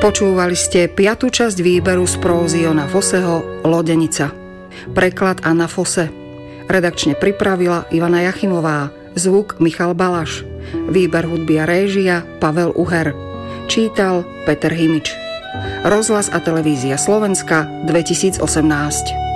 Počúvali ste 5. časť výberu z prózy Jona Foseho Lodenica. Preklad Anna Fose. Redakčne pripravila Ivana Jachimová. Zvuk Michal Balaš. Výber hudby a réžia Pavel Uher. Čítal Peter Himič. Rozhlas a televízia Slovenska 2018.